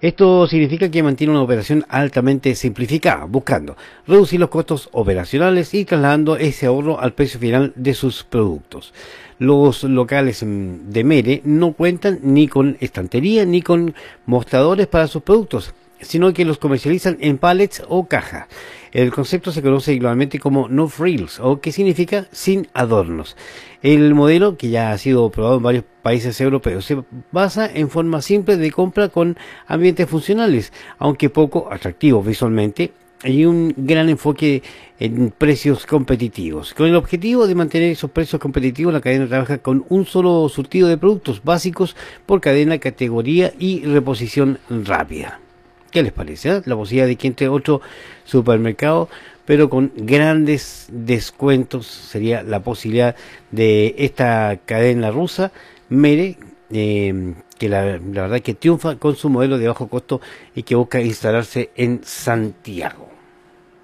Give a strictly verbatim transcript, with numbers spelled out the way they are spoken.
Esto significa que mantiene una operación altamente simplificada, buscando reducir los costos operacionales y trasladando ese ahorro al precio final de sus productos. Los locales de Mere no cuentan ni con estantería ni con mostradores para sus productos, sino que los comercializan en pallets o cajas. El concepto se conoce globalmente como no frills, o que significa sin adornos. El modelo, que ya ha sido probado en varios países europeos, se basa en forma simple de compra con ambientes funcionales, aunque poco atractivos visualmente, y un gran enfoque en precios competitivos. Con el objetivo de mantener esos precios competitivos, la cadena trabaja con un solo surtido de productos básicos por cadena, categoría y reposición rápida. ¿Qué les parece? Eh? La posibilidad de que entre otro supermercado, pero con grandes descuentos, sería la posibilidad de esta cadena rusa, Mere, eh, que la, la verdad que triunfa con su modelo de bajo costo y que busca instalarse en Santiago.